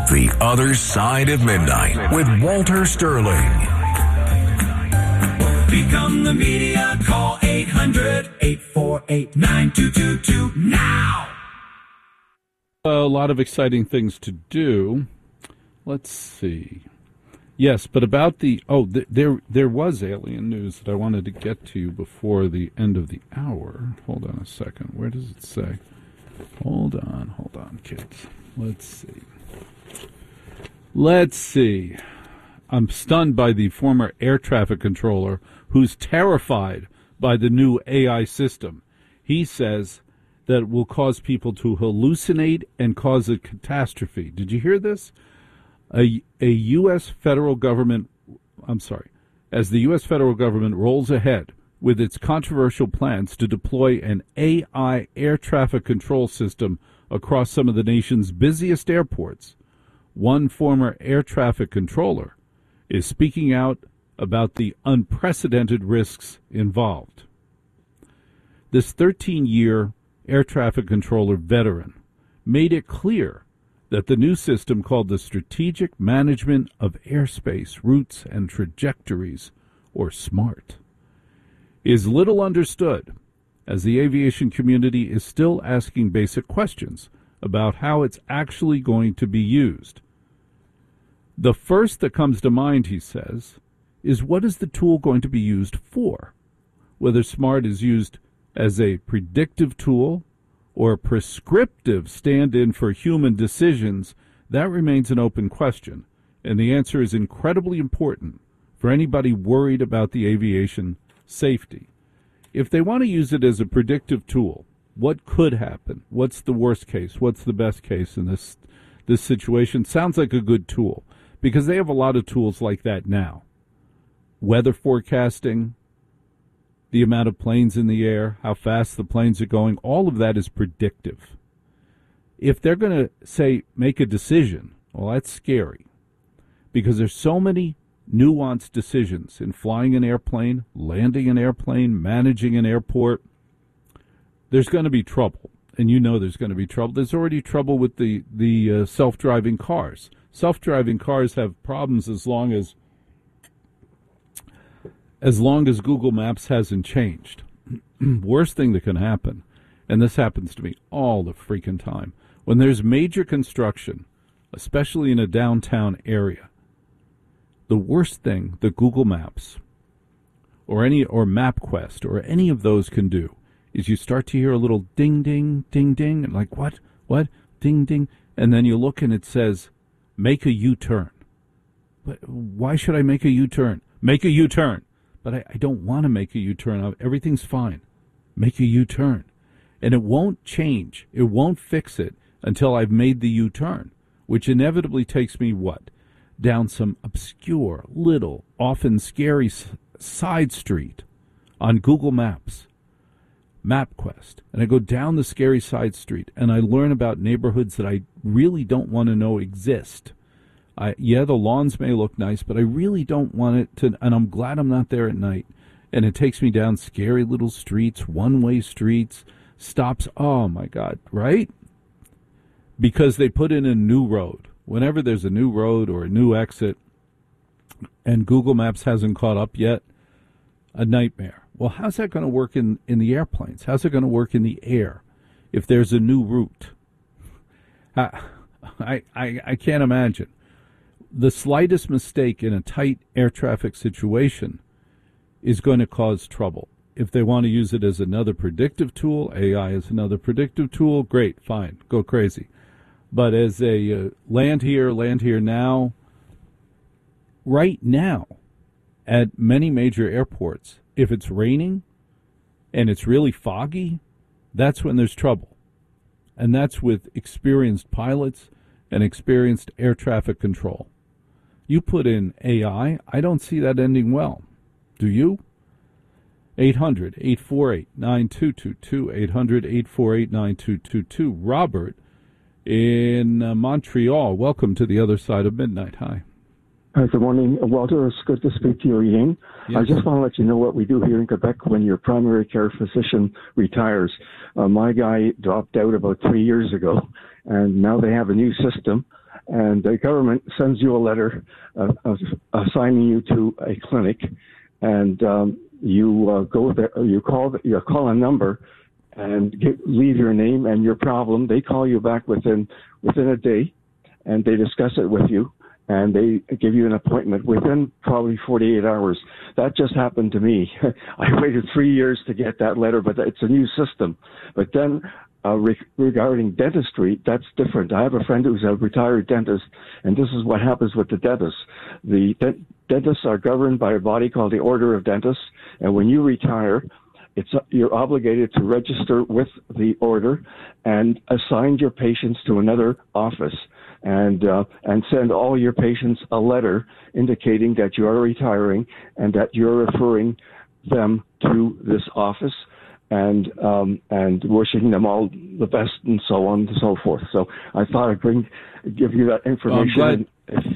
The Other Side of Midnight with Walter Sterling. Become the media. Call 800-848-9222 now. A lot of exciting things to do. Let's see. Yes, but about there was alien news that I wanted to get to before the end of the hour. Hold on a second. Where does it say? Hold on, kids. Let's see. I'm stunned by the former air traffic controller who's terrified by the new AI system. He says that it will cause people to hallucinate and cause a catastrophe. Did you hear this? As the U.S. federal government rolls ahead with its controversial plans to deploy an AI air traffic control system across some of the nation's busiest airports, one former air traffic controller is speaking out about the unprecedented risks involved. This 13-year air traffic controller veteran made it clear that the new system, called the Strategic Management of Airspace Routes and Trajectories, or SMART, is little understood, as the aviation community is still asking basic questions about how it's actually going to be used. The first that comes to mind, he says, is what is the tool going to be used for? Whether SMART is used as a predictive tool or a prescriptive stand-in for human decisions, that remains an open question, and the answer is incredibly important for anybody worried about the aviation safety. If they want to use it as a predictive tool, what could happen? What's the worst case? What's the best case in this situation? Sounds like a good tool, because they have a lot of tools like that now. Weather forecasting, the amount of planes in the air, how fast the planes are going, all of that is predictive. If they're going to, say, make a decision, well, that's scary, because there's so many nuanced decisions in flying an airplane, landing an airplane, managing an airport. There's going to be trouble, and you know there's going to be trouble. There's already trouble with the self-driving cars. Self-driving cars have problems as long as Google Maps hasn't changed. Worst thing that can happen, and this happens to me all the freaking time, when there's major construction, especially in a downtown area, the worst thing that Google Maps or MapQuest or any of those can do is you start to hear a little ding, ding, ding, ding, and like, what, ding, ding, and then you look and it says, make a U-turn. But why should I make a U-turn? Make a U-turn. But I don't want to make a U-turn. Everything's fine. Make a U-turn. And it won't change. It won't fix it until I've made the U-turn, which inevitably takes me, down some obscure, little, often scary side street on Google Maps, MapQuest. And I go down the scary side street, and I learn about neighborhoods that I really don't want to know exist. The lawns may look nice, but I really don't want it to, and I'm glad I'm not there at night. And it takes me down scary little streets, one-way streets, stops, oh my God, right? Because they put in a new road. Whenever there's a new road or a new exit, and Google Maps hasn't caught up yet, a nightmare. Well, how's that going to work in the airplanes? How's it going to work in the air if there's a new route? I can't imagine. The slightest mistake in a tight air traffic situation is going to cause trouble. If they want to use it as another predictive tool, AI is another predictive tool, great, fine, go crazy. But as a land here now, right now, at many major airports, if it's raining and it's really foggy, that's when there's trouble. And that's with experienced pilots and experienced air traffic control. You put in AI, I don't see that ending well. Do you? 800-848-9222, 800-848-9222. Robert in Montreal, welcome to the Other Side of Midnight. Hi. Hi, good morning. Walter, it's good to speak to you again. Yes. I just want to let you know what we do here in Quebec when your primary care physician retires. My guy dropped out about 3 years ago, and now they have a new system. and the government sends you a letter assigning you to a clinic, and you go there. You call a number, and leave your name and your problem. They call you back within a day, and they discuss it with you, and they give you an appointment within probably 48 hours. That just happened to me. I waited 3 years to get that letter, but it's a new system. But then regarding dentistry, that's different. I have a friend who's a retired dentist, and this is what happens with the dentists. The dentists are governed by a body called the Order of Dentists, and when you retire, you're obligated to register with the order and assign your patients to another office, and send all your patients a letter indicating that you are retiring and that you're referring them to this office, and wishing them all the best, and so on and so forth. So I thought I'd give you that information.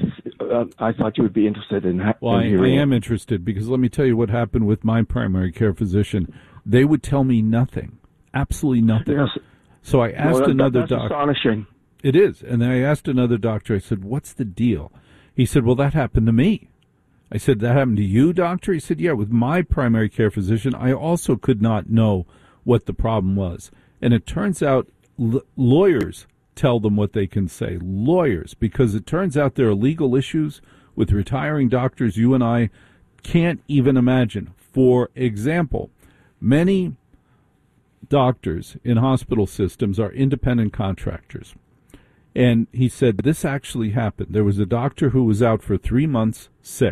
I thought you would be interested in hearing. Well, I am interested, because let me tell you what happened with my primary care physician. They would tell me nothing, absolutely nothing. Yes. So I asked another doctor. That's astonishing. It is. And then I asked another doctor, I said, what's the deal? He said, well, that happened to me. I said, that happened to you, doctor? He said, yeah, with my primary care physician, I also could not know what the problem was. And it turns out lawyers tell them what they can say. Lawyers, because it turns out there are legal issues with retiring doctors you and I can't even imagine. For example, many doctors in hospital systems are independent contractors. And he said this actually happened. There was a doctor who was out for 3 months sick,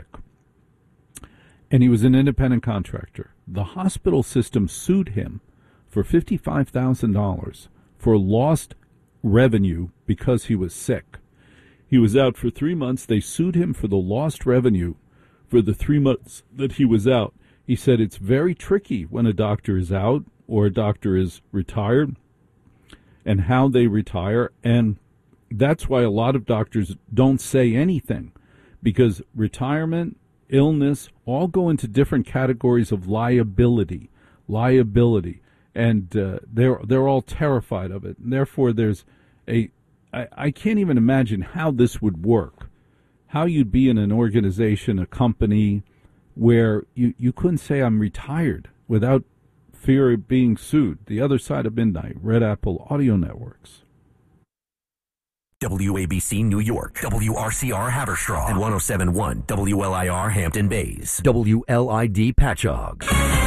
and he was an independent contractor. The hospital system sued him for $55,000 for lost revenue because he was sick. He was out for 3 months. They sued him for the lost revenue for the 3 months that he was out. He said it's very tricky when a doctor is out or a doctor is retired and how they retire. And that's why a lot of doctors don't say anything, because retirement, illness, all go into different categories of liability, and they're all terrified of it. And therefore, I can't even imagine how this would work, how you'd be in an organization, a company, where you couldn't say I'm retired without fear of being sued. The Other Side of Midnight, Red Apple Audio Networks. WABC New York, WRCR Haverstraw, and 107.1 WLIR Hampton Bays, WLID Patchogue.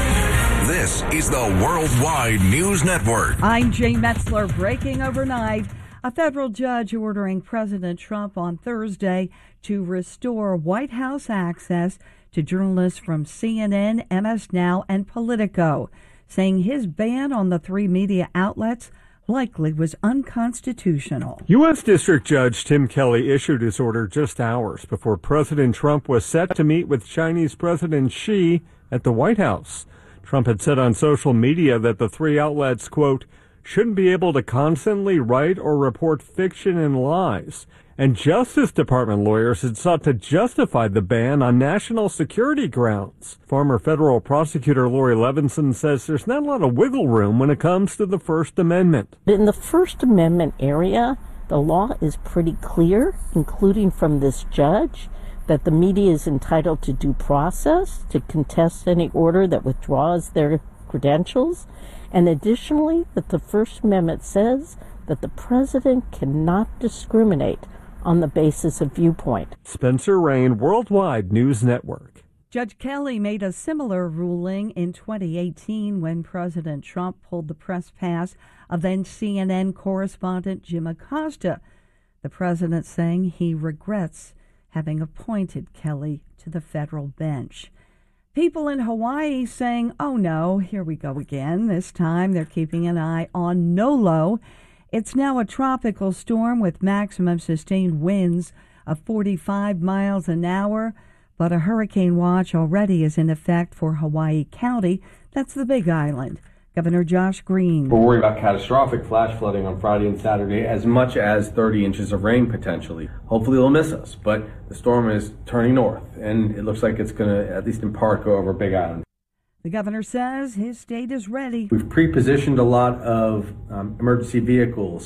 This is the Worldwide News Network. I'm Jane Metzler. Breaking overnight, a federal judge ordering President Trump on Thursday to restore White House access to journalists from CNN, MS Now, and Politico, saying his ban on the three media outlets likely was unconstitutional. U.S. District Judge Tim Kelly issued his order just hours before President Trump was set to meet with Chinese President Xi at the White House. Trump had said on social media that the three outlets, quote, shouldn't be able to constantly write or report fiction and lies. And Justice Department lawyers had sought to justify the ban on national security grounds. Former federal prosecutor Lori Levinson says there's not a lot of wiggle room when it comes to the First Amendment. In the First Amendment area, the law is pretty clear, including from this judge, that the media is entitled to due process, to contest any order that withdraws their credentials, and additionally that the First Amendment says that the president cannot discriminate on the basis of viewpoint. Spencer Rain, Worldwide News Network. Judge Kelly made a similar ruling in 2018 when President Trump pulled the press pass of then CNN correspondent Jim Acosta. The president saying he regrets having appointed Kelly to the federal bench. People in Hawaii saying, oh no, here we go again. This time they're keeping an eye on Nolo. It's now a tropical storm with maximum sustained winds of 45 miles an hour, but a hurricane watch already is in effect for Hawaii County. That's the Big Island. Governor Josh Green. We're worried about catastrophic flash flooding on Friday and Saturday, as much as 30 inches of rain potentially. Hopefully it'll miss us, but the storm is turning north, and it looks like it's going to, at least in part, go over Big Island. The governor says his state is ready. We've pre-positioned a lot of emergency vehicles.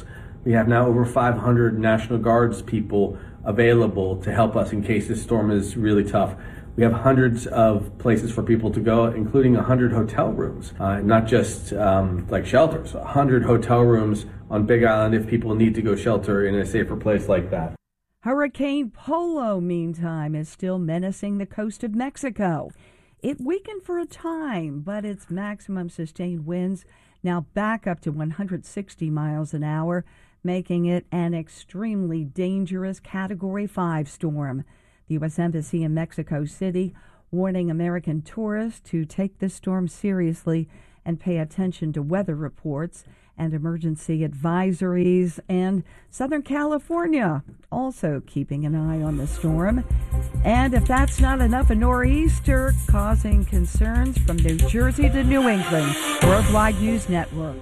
We have now over 500 National Guards people available to help us in case this storm is really tough. We have hundreds of places for people to go, including 100 hotel rooms, not just like shelters, 100 hotel rooms on Big Island if people need to go shelter in a safer place like that. Hurricane Polo, meantime, is still menacing the coast of Mexico. It weakened for a time, but its maximum sustained winds now back up to 160 miles an hour, making it an extremely dangerous Category 5 storm. The U.S. Embassy in Mexico City warning American tourists to take this storm seriously and pay attention to weather reports and emergency advisories. And Southern California also keeping an eye on the storm. And if that's not enough, a nor'easter causing concerns from New Jersey to New England. Worldwide News Network.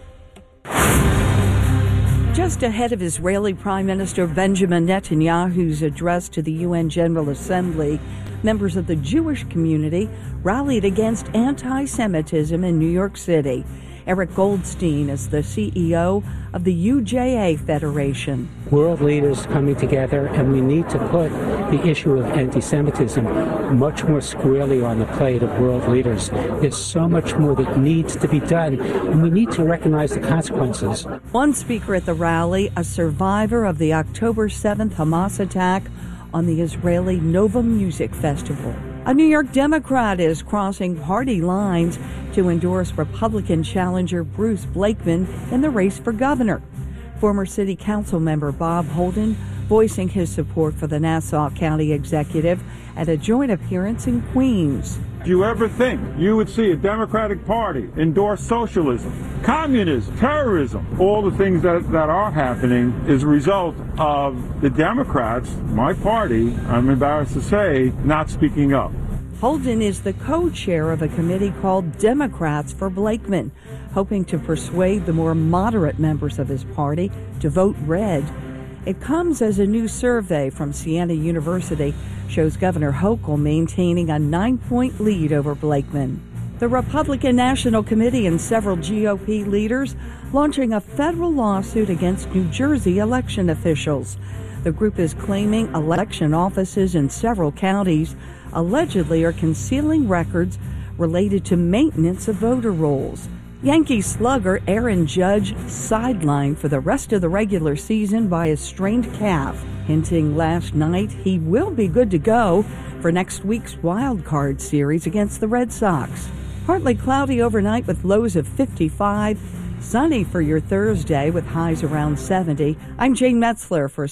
Just ahead of Israeli Prime Minister Benjamin Netanyahu's address to the UN General Assembly, members of the Jewish community rallied against anti-Semitism in New York City. Eric Goldstein is the CEO of the UJA Federation. World leaders coming together, and we need to put the issue of anti-Semitism much more squarely on the plate of world leaders. There's so much more that needs to be done, and we need to recognize the consequences. One speaker at the rally, a survivor of the October 7th Hamas attack on the Israeli Nova Music Festival. A New York Democrat is crossing party lines to endorse Republican challenger Bruce Blakeman in the race for governor. Former city council member Bob Holden voicing his support for the Nassau County executive at a joint appearance in Queens. Do you ever think you would see a Democratic Party endorse socialism, communism, terrorism? All the things that are happening is a result of the Democrats, my party, I'm embarrassed to say, not speaking up. Holden is the co-chair of a committee called Democrats for Blakeman, hoping to persuade the more moderate members of his party to vote red. It comes as a new survey from Siena University shows Governor Hochul maintaining a 9-point lead over Blakeman. The Republican National Committee and several GOP leaders launching a federal lawsuit against New Jersey election officials. The group is claiming election offices in several counties allegedly are concealing records related to maintenance of voter rolls. Yankee slugger Aaron Judge sidelined for the rest of the regular season by a strained calf, hinting last night he will be good to go for next week's wild card series against the Red Sox. Partly cloudy overnight with lows of 55. Sunny for your Thursday with highs around 70. I'm Jane Metzler for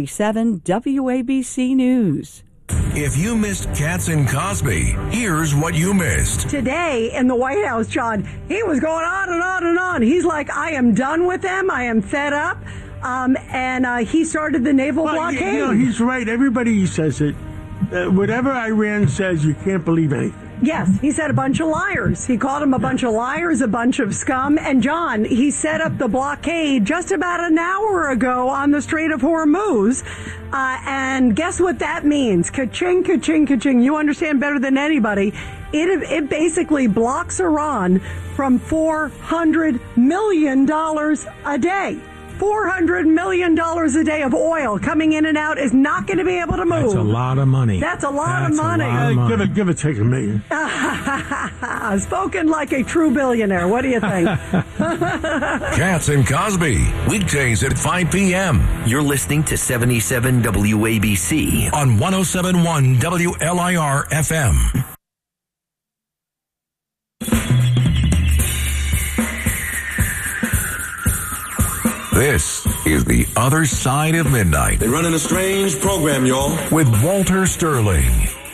77 WABC News. If you missed Katz and Cosby, here's what you missed. Today in the White House, John, he was going on and on and on. He's like, I am done with them. I am fed up. And he started the naval blockade. You know, he's right. Everybody says it. Whatever Iran says, you can't believe anything. Yes, he said a bunch of liars. He called them a bunch of liars, a bunch of scum. And, John, he set up the blockade just about an hour ago on the Strait of Hormuz. And guess what that means? Ka-ching, ka-ching, ka-ching. You understand better than anybody. It basically blocks Iran from $400 million a day. $400 million a day of oil coming in and out is not going to be able to move. That's a lot of money. That's a lot of money. Give it, take $1 million. Spoken like a true billionaire. What do you think? Katz and Cosby, weekdays at 5 p.m. You're listening to 77 WABC on 107.1 WLIR FM. This is The Other Side of Midnight. They're running a strange program, y'all. With Walter Sterling.